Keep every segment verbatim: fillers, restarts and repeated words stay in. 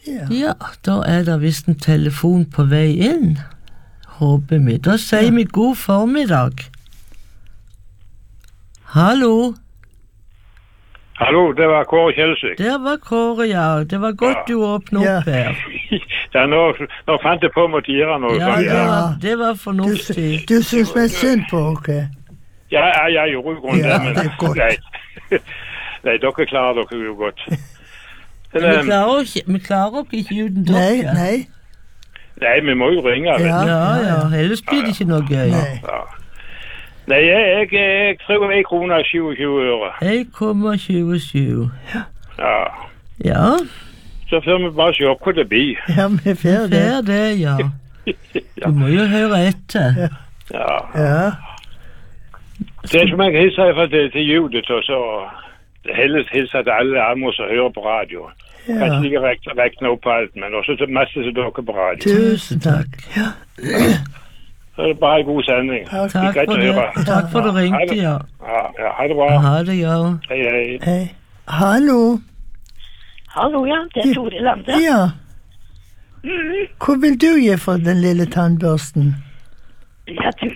Ja. Ja, da er det visst en telefon på vei inn, håper vi. Da sier vi god formiddag. Hallo? Hallo, det var Kåre Kjelsvik. Det var Kåre, ja. Det var godt Ja. du åpnet opp Ja. her. Ja, nå, nå fant jeg på å måtte gjøre noe. Ja, sånn, det ja. var, det var Du, fornuftig. du syns vi er synd på oss? Ja, ja, jeg gjorde jo grunnen Ja, det, men det er godt. Nei. Nei, dere klarer dere jo godt. Men, Vi eh, klarer ikke, vi klarer oss ikke uten Nei, dere. nei. nei, vi må jo ringe. vet du. Ja, Ja, ja, ellers blir det ikke noe gøy. Nei. Ja. Nei, jeg, jeg, jeg tror jeg kroner tjuetyve øre. en komma tjuesju. Ja. Ja, Så får vi bare se hvor det blir. Ja, vi er det ferdig. er det, ja. Du må jo høre etter. Ja. Ja. Det som jeg hilser fra til, til Judith, og så helst hilser til alle andre som hører på radio. Ja. Kanskje ikke rekne, rekne opp alt, men også til masse til dere på radio. Tusen takk. Ja. Så er det bare en god sending. Takk. Takk Greit for å det. høre. Takk for du ringte, ja. Ja, ja, ha det bra. Ha det, ja. Hei, hei. Hei. Hallo. Hallo, ja, det er Tore Lande. Ja. Mm, Hvor vil du gi for den lille tannbørsten? ja, du.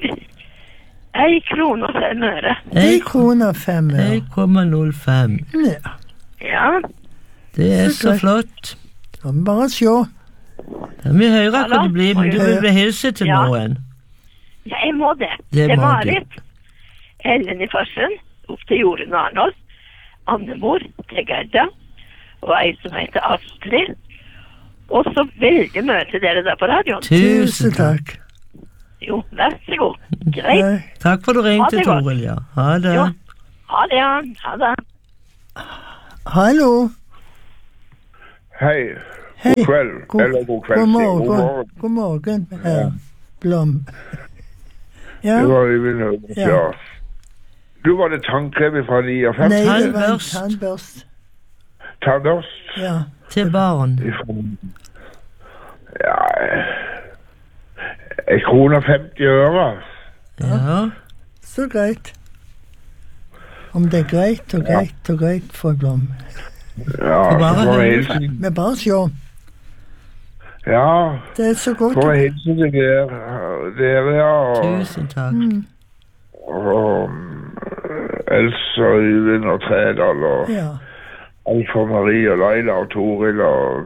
Ei krone og fem øre. En krone og fem øre. en komma null fem. Ja. Ja, Det er Så så greit. flott. Da må vi bare se. Ja, vi hører hva Hallo? det blir, men du vil hilse til Ja. noen. ja jeg må det. Det Det må var du. Marit. Ellen i Farsen, opp til Jorunn Arnold. Annemor til Gerda. Og ei som heter Astrid. Og så veldig mye til dere der på radioen. Tusen takk. Jo, vær så god. Greit. Nei. Takk for du Ha ringte, det godt. Toril, ja. Ha det. Jo. Ha det, ja. Ha det. Hallo. Hei. Hei. God kveld. God- Eller god kveld. God sier jeg. morgen. God morgen. God morgen, herr Blom. Ja. Det var Øyvind Høyre. Ja. Ja. Du var det tannkrem fra nioghalvfems? Nei, det var en Tannbørst. tannbørst. Tannbørst? Ja. Til barn. Ja, en krone og femti øre. Ja. Så greit. Om det er greit og greit og greit for Blom. Ja, bare så får høre. jeg hilsen. Men bare se. Ja, Det er så godt. får jeg hilsen til dere, dere ja, og, Tusen takk. Mm. og um, Else og Øyvind og Trædal og Ja. Alf og Marie og Leila og Toril og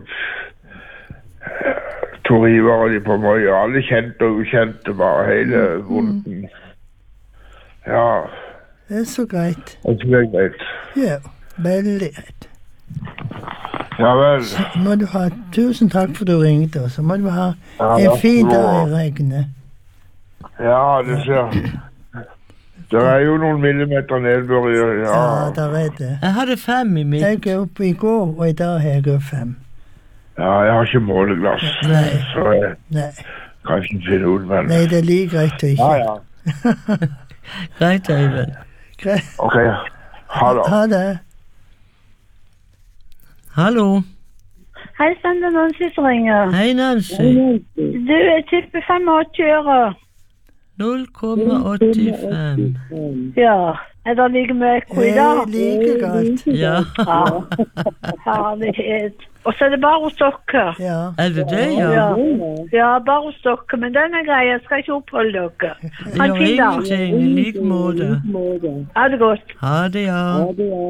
Tor Ivar og de på Møy, og alle kjente og ukjente, bare hele bunden. Ja, Det er så greit. jeg tror det er greit. Ja. Veldig greit. Ja vel. Så må du ha tusen takk for du ringte, og så må du ha Ja, en ja. fin dag i regnet. Ja, det ser det er jo noen millimeter nedbør i, Ja, ja. der er det. Jeg hadde fem i mitt. Jeg er oppe i går, og i dag har jeg opp fem. Ja, jeg har ikke måleglass, Nei. så jeg Nei, kan ikke finne ut, men... nei det er like greit å ikke. Ja, ja. Greit, Øyvind. Greit. Ok, ha det. Ha det. Hallo. Hei sann, det er Nancy som ringer. Hei, Nancy. Du, jeg tipper femogåtti øre. null komma åttifem. Ja. Er det like mye ekko i Det dag? er like galt. Ja. Ja. Herlighet. Og så er det bare hos dere. Ja. Er det det, ja? Ja. ja, bare hos dere. Men den er grei, jeg skal ikke oppholde dere. Det Ha en gjør fin dag. ingenting. I like måte. Ha det godt. Ha det, ja.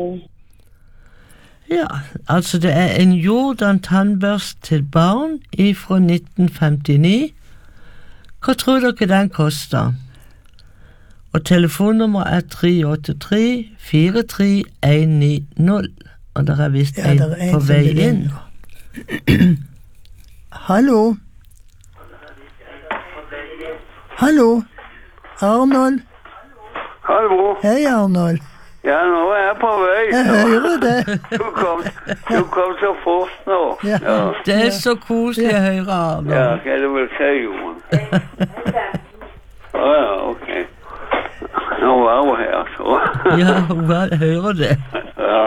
Ja, altså det er en Jordan tannbørst til barn fra nitten femtini. Hva tror dere den koster? Og telefonnummer er tre åtte tre fire tre en ni null. Og der er vist Ja, en der er en på som vei vil inn inn. nå. Hallo? Hallo? Arnold? Hallo. Hei, Arnold. Ja, nå er jeg på vei. Jeg hører det. Du kom, du kom så fort nå. Ja. Ja, Det er så koselig å høre, ja Arnold. hva du vil si, Johan? Å ja, ok. Nå var hun her, så. Ja, hva hører det? Ja.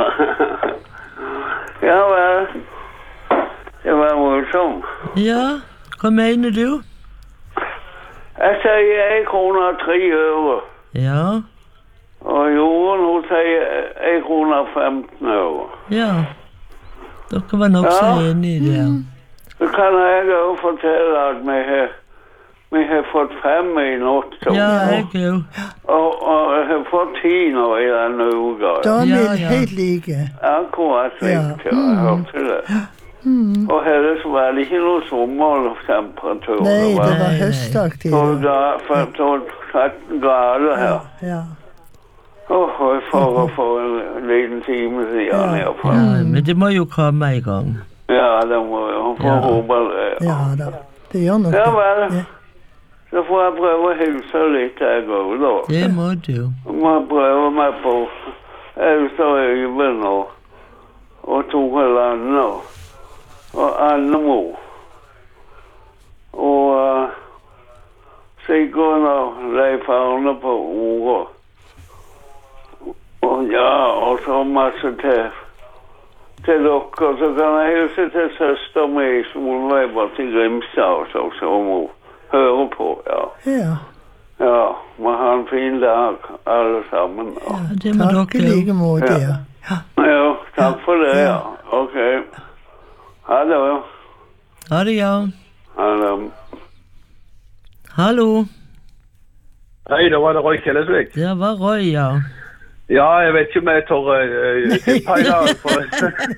Ja vel. Det var voldsomt. Ja, hva mener du? Jeg sier en krone og tre øre. Ja, Og Johan, hun sier en krone og femten øre. ja. Dere var nokså Ja. enige der. så kan jeg jo fortelle at vi har, vi har fått fem i natt. Ja, jeg jo. Og, og jeg har fått ti nå i denne uka. Da er vi Ja, ja. helt like. Akkurat likt, ja. Jeg hørte det. Og ellers var det ikke noe sommertemperatur. Nei, det var nei. høstaktig. tolv gra- for tolv tretten grader her. Ja. Åh, og for å få en liten time siden Ja. herfra. Ja, men det må jo komme i gang. Ja, det må jeg få Ja. håpe det. Ja da. Det gjør nok Ja det. vel. Ja. Så får jeg prøve å hilse litt jeg òg, da. Det må du. Jeg må prøve meg på Else og Øyvind og, og Tore Lande og, og Annemo. Og uh, Sigurd og Leif Arne på ordet. Og ja, og så masse til, til dere. Så kan jeg hilse til søster mi i Solveig til Grimstad også, så må høre på, ja. Ja. Ja, må ha en fin dag, alle sammen. Ja, Ja, det må Takk i dere jo. like måte, ja. ja takk for det, ja. Ok. Ha det, ja. Ha det, ja. Ha det. Hallo. Hei, da var det Roy Kjellesvik. Det var Roy, ja. Ja, jeg vet ikke om jeg tør uh, tippe i dag. For...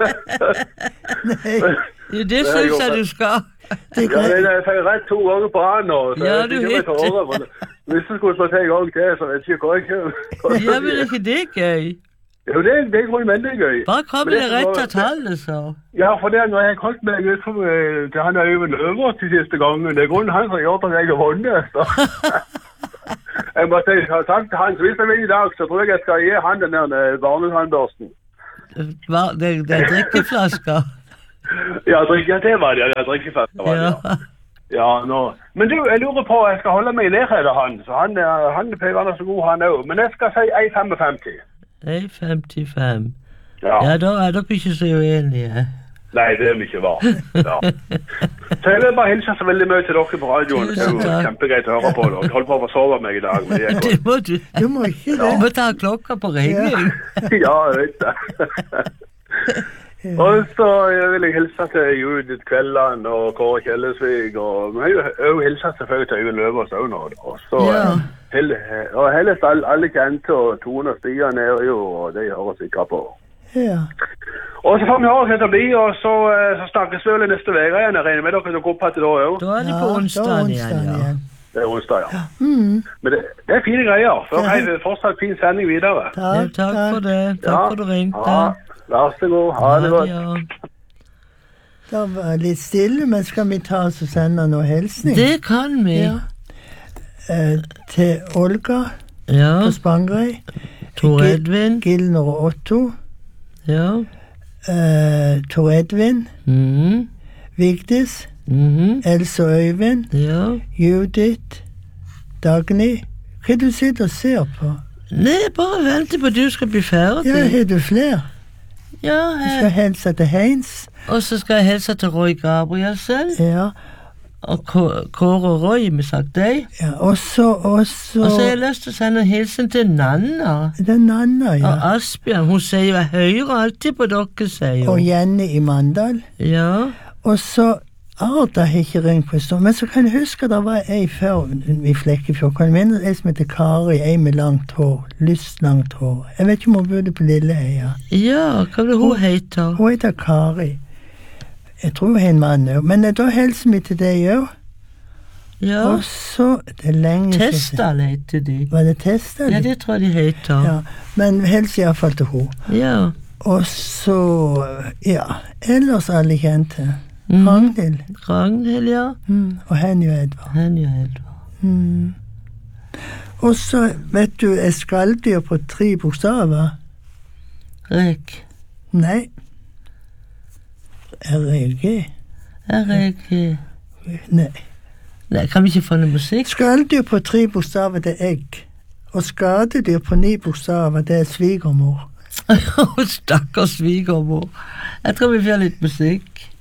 Ja, det synes jeg du skal. Det ja, er det er jeg rett to ganger på han nå, så Ja, jeg vet du ikke om jeg vet tør men hvis jeg skulle slå til en gang til, så vet jeg ikke hva jeg gjør. Ja, men er ikke det gøy? Jo, det, det tror jeg veldig gøy. Bare kom Men med det det rette var- tallet, så. Ja, for det er når jeg holdt meg ut for, eh, til han Øyvind Øver til siste gangen. Det er grunnen han som gjør at jeg har vunnet. Så. Jeg må si, jeg har sagt til han, så hvis jeg vil i dag, så tror jeg jeg skal gi han den der barnetannbørsten. Hva- Det, det er drikkeflasker. Ja, drikke, det var det. Ja, drikkefester var det. Ja. Ja. Ja, nå. Men du, jeg lurer på, jeg skal holde meg i nærhet av han, så han, er- han er han er så god han også. Men jeg skal si en femogfemti. en femtifem. Ja. Ja, da er dere ikke så uenige. Nei, det er vi ikke var. Ja. Så jeg vil bare hilse så veldig mye til dere på radioen. Det er Tusen jo takk. kjempegreit å høre på dere. Jeg holdt på å forsove meg i dag, men det er Det må du. Du må ikke Du det. må ta klokka på ringing. Ja, jeg vet det. Og så vil jeg hilse til Judith Kvelland og Kåre Kjellesvig, og men jeg vil jo hilse selvfølgelig til Øyvind Løvås også nå. Og så Ja. hell, og helst alle, alle kjente, og Tone og Stian er jo, og det hører jeg sikkert på. Ja. Og så får vi høre hva det blir, og så, eh, så snakkes vi vel i neste uke igjen. Jeg regner med dere til å gå opp etter da også. Da er det Ja, på da er onsdagen igjen, onsdagen ja. igjen. Det er onsdag, ja. Mm. Men det, det er fine greier. Så har jeg fortsatt fin sending videre. Ja, Takk, takk for det. Takk for du ringte. Ja, vær så god. Ha det godt. Ja. Det var litt stille, men skal vi ta oss og sende noe hilsning? Det kan vi. Ja. Eh, til Olga Ja. på Spangereid, Tor Edvin. Gilner og Otto, Ja. eh, Tor Edvin, Mhm. Vigdis, Mhm. Else og Øyvind, Ja. Judith, Dagny. Hva er det du sitter og ser på? Nei, bare vente på at du skal bli ferdig. Ja, har du flere? Ja, Du her. skal hilse til Heinz. Og så skal jeg hilse til Roy Gabrielsen. Ja, Og K- Kåre og Roy, vi sagt deg. ja. Og så, og så Og så har jeg lyst til å sende en hilsen til Nanna. den Anna, ja. Og Asbjørn. Hun sier jo 'jeg hører alltid på dere', sier Og hun. Jenny i Mandal. Ja. Og så Arda har ikke ringt på en stund, men så kan jeg huske det var ei før i Flekkefjord. Kan du minne ei som heter Kari, ei med langt hår, lystlangt hår. Jeg vet ikke om hun bodde på Lilleheia. Ja, hva vil hun hete? Hun heter Kari. Jeg tror hun har en mann òg, men da hilser vi til deg òg. Ja. Og så Det er lenge siden. Testal heter de. Var det Testa? Ja, det tror jeg de heter. Ja, men hils iallfall til henne. Ja. Og så Ja, ellers alle kjente. Mhm. Ragnhild Ragnhild, ja. mm, og Henny og Edvard. Henny og Edvard. Mm. Og så, vet du, er skalldyr på tre bokstaver? Rek. Nei. R E G? R-E-G. Nei. Nei, kan vi ikke få noe musikk? Skalldyr på tre bokstaver, det er egg. Og skadedyr på ni bokstaver, det er svigermor. Stakkars svigermor. Jeg tror vi får litt musikk.